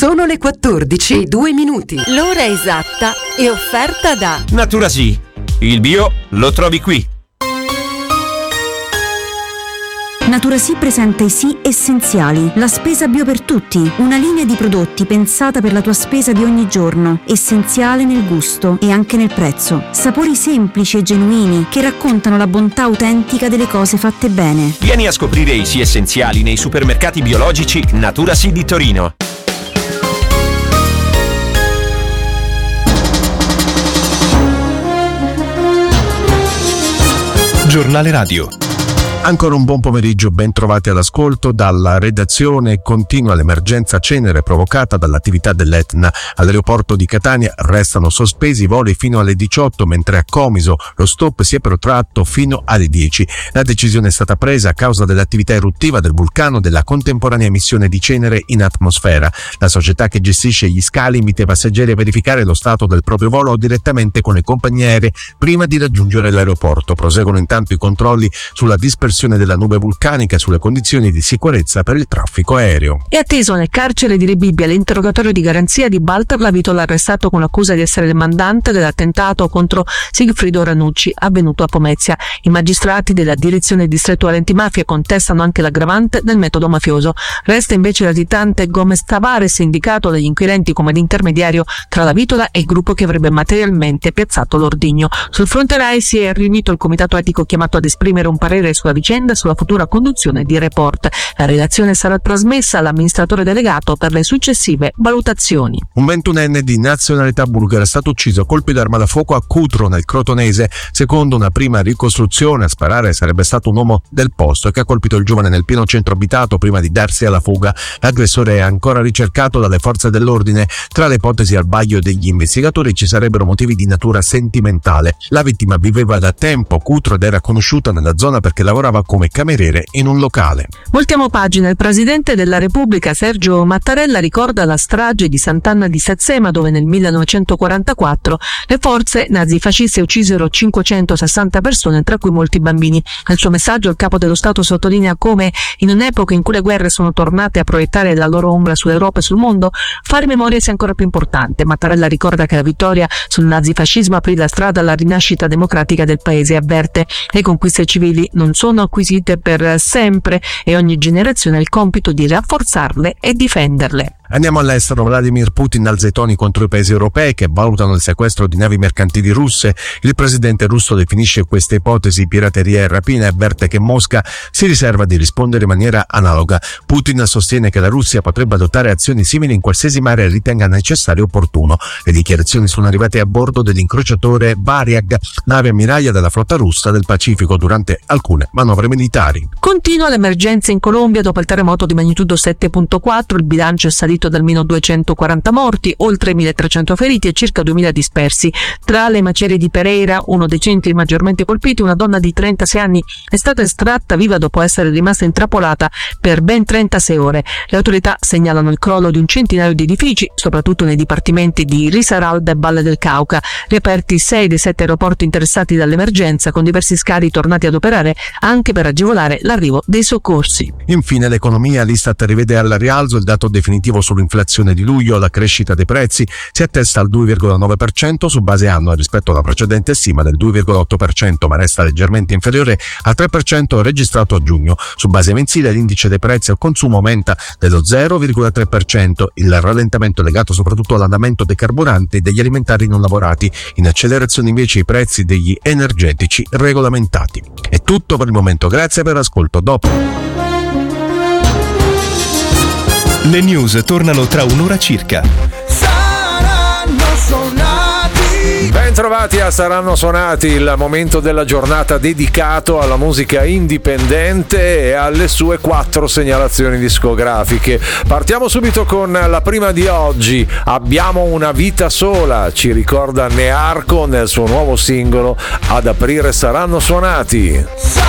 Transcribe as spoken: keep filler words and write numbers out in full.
Sono le quattordici e due minuti. L'ora esatta è offerta da Naturasì. Il bio lo trovi qui. Naturasì presenta i Sì Essenziali, la spesa bio per tutti, una linea di prodotti pensata per la tua spesa di ogni giorno, essenziale nel gusto e anche nel prezzo. Sapori semplici e genuini che raccontano la bontà autentica delle cose fatte bene. Vieni a scoprire i Sì Essenziali nei supermercati biologici Naturasì di Torino. Giornale Radio. Ancora un buon pomeriggio, ben trovati all'ascolto. Dalla redazione continua l'emergenza cenere provocata dall'attività dell'Etna. All'aeroporto di Catania restano sospesi i voli fino alle diciotto, mentre a Comiso lo stop si è protratto fino alle dieci. La decisione è stata presa a causa dell'attività eruttiva del vulcano e della contemporanea emissione di cenere in atmosfera. La società che gestisce gli scali invita i passeggeri a verificare lo stato del proprio volo direttamente con le compagnie aeree prima di raggiungere l'aeroporto. Proseguono intanto i controlli sulla dispersione della nube vulcanica e sulle condizioni di sicurezza per il traffico aereo. È atteso nel carcere di Rebibbia l'interrogatorio di garanzia di Walter Lavitola, arrestato con l'accusa di essere il mandante dell'attentato contro Sigfrido Ranucci avvenuto a Pomezia. I magistrati della direzione distrettuale antimafia contestano anche l'aggravante del metodo mafioso. Resta invece il latitante Gomez Tavares, indicato dagli inquirenti come l'intermediario tra Lavitola e il gruppo che avrebbe materialmente piazzato l'ordigno. Sul fronte Rai si è riunito il comitato etico chiamato ad esprimere un parere sulla vicenda, sulla futura conduzione di Report. La relazione sarà trasmessa all'amministratore delegato per le successive valutazioni. Un ventunenne di nazionalità bulgara è stato ucciso a colpi d'arma da fuoco a Cutro, nel Crotonese. Secondo una prima ricostruzione, a sparare sarebbe stato un uomo del posto che ha colpito il giovane nel pieno centro abitato prima di darsi alla fuga. L'aggressore è ancora ricercato dalle forze dell'ordine. Tra le ipotesi al vaglio degli investigatori ci sarebbero motivi di natura sentimentale. La vittima viveva da tempo a Cutro ed era conosciuta nella zona perché lavorava come cameriere in un locale. Voltiamo pagina. Il presidente della Repubblica Sergio Mattarella ricorda la strage di Sant'Anna di Sazzema, dove nel millenovecentoquarantaquattro le forze nazifasciste uccisero cinquecentosessanta persone, tra cui molti bambini. Nel suo messaggio il capo dello Stato sottolinea come in un'epoca in cui le guerre sono tornate a proiettare la loro ombra sull'Europa e sul mondo, fare memoria sia ancora più importante. Mattarella ricorda che la vittoria sul nazifascismo aprì la strada alla rinascita democratica del paese e avverte: le conquiste civili non sono acquisite per sempre e ogni generazione ha il compito di rafforzarle e difenderle. Andiamo all'estero. Vladimir Putin alza i toni contro i paesi europei che valutano il sequestro di navi mercantili russe. Il presidente russo definisce queste ipotesi pirateria e rapina e avverte che Mosca si riserva di rispondere in maniera analoga. Putin sostiene che la Russia potrebbe adottare azioni simili in qualsiasi mare ritenga necessario e opportuno. Le dichiarazioni sono arrivate a bordo dell'incrociatore Variag, nave ammiraglia della flotta russa del Pacifico, durante alcune manovre militari. Continua l'emergenza in Colombia dopo il terremoto di magnitudo sette virgola quattro. Il bilancio è salito da almeno duecentoquaranta morti, oltre milletrecento feriti e circa duemila dispersi. Tra le macerie di Pereira, uno dei centri maggiormente colpiti, una donna di trentasei anni è stata estratta viva dopo essere rimasta intrappolata per ben trentasei ore. Le autorità segnalano il crollo di un centinaio di edifici, soprattutto nei dipartimenti di Risaralda e Valle del Cauca. Riaperti sei dei sette aeroporti interessati dall'emergenza, con diversi scali tornati ad operare anche per agevolare l'arrivo dei soccorsi. Infine l'economia. L'Istat rivede al rialzo il dato definitivo sull'inflazione di luglio. La crescita dei prezzi si attesta al due virgola nove per cento su base annua rispetto alla precedente stima del due virgola otto per cento, ma resta leggermente inferiore al tre per cento registrato a giugno. Su base mensile l'indice dei prezzi al consumo aumenta dello zero virgola tre per cento. Il rallentamento è legato soprattutto all'andamento dei carburanti e degli alimentari non lavorati. In accelerazione invece i prezzi degli energetici regolamentati. È tutto per il momento, grazie per l'ascolto. Dopo le news tornano tra un'ora circa. Saranno suonati. Ben trovati a Saranno Suonati, il momento della giornata dedicato alla musica indipendente e alle sue quattro segnalazioni discografiche. Partiamo subito con la prima di oggi. Abbiamo una vita sola, ci ricorda Nearco nel suo nuovo singolo. Ad aprire Saranno Suonati.